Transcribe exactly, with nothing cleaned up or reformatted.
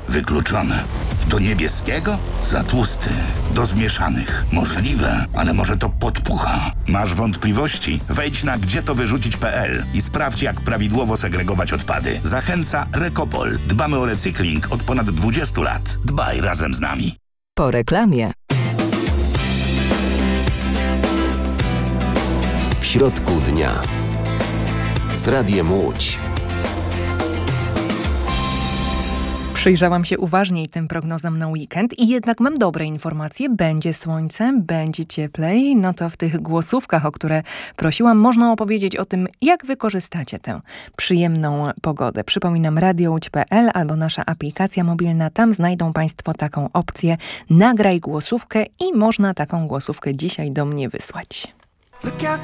Wykluczone. Do niebieskiego? Za tłusty. Do zmieszanych. Możliwe, ale może to podpucha. Masz wątpliwości? Wejdź na gdzie to wyrzucić kropka p l i sprawdź, jak prawidłowo segregować odpady. Zachęca Rekopol. Dbamy o recykling od ponad dwudziestu lat. Dbaj razem z nami. Po reklamie. W środku dnia. Z Radiem Łódź. Przyjrzałam się uważniej tym prognozom na weekend i jednak mam dobre informacje. Będzie słońce, będzie cieplej. No to w tych głosówkach, o które prosiłam, można opowiedzieć o tym, jak wykorzystacie tę przyjemną pogodę. Przypominam, radio łódź kropka p l albo nasza aplikacja mobilna. Tam znajdą Państwo taką opcję nagraj głosówkę i można taką głosówkę dzisiaj do mnie wysłać.